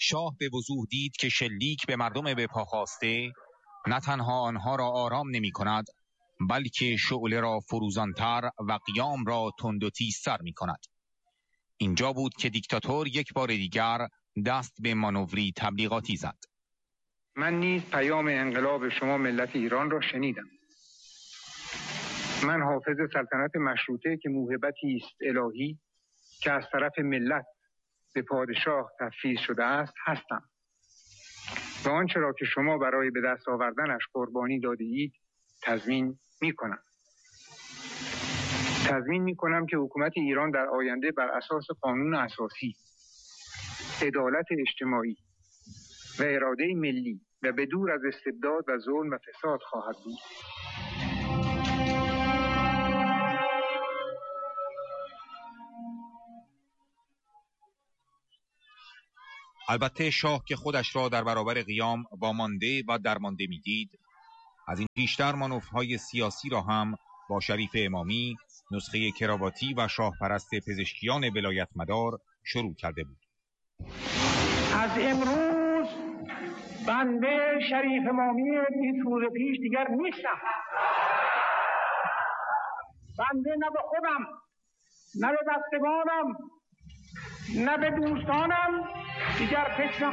شاه به وضوح دید که شلیک به مردم به پا خواسته نه تنها آنها را آرام نمی کند، بلکه شعله را فروزانتر و قیام را تند و تیزتر می کند. اینجا بود که دیکتاتور یک بار دیگر دست به مانوری تبلیغاتی زد. من نیز پیام انقلاب شما ملت ایران را شنیدم. من حافظ سلطنت مشروطه که موهبتی است الهی که از طرف ملت به پادشاه تفویض شده است هستم و آنچه را که شما برای به دست آوردنش قربانی داده اید تضمین می‌کنم. تضمین می‌کنم که حکومت ایران در آینده بر اساس قانون اساسی، عدالت اجتماعی و اراده ملی و به دور از استبداد و ظلم و فساد خواهد بود. البته شاه که خودش را در برابر قیام وامانده و درمانده می‌دید، از این پیشتر مانورهای سیاسی را هم با شریف امامی، نسخه کراواتی و شاه پرست پزشکیان ولایت مدار شروع کرده بود. از امروز بنده شریف امامی 20 روز پیش دیگر نیستم. بنده نه به خودم، نه به بستگانم، نه به دوستانم دیگر فکر